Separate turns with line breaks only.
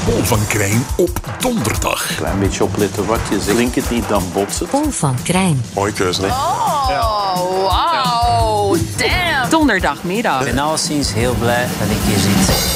Paul van Krijn op donderdag.
Klein beetje opletten wat je zegt. Klinkt het niet, dan botst het.
Paul van Krijn.
Mooie keuze, hè?
Oh, wow. Damn.
Donderdagmiddag.
Ik ben alleszins heel blij dat ik hier zit.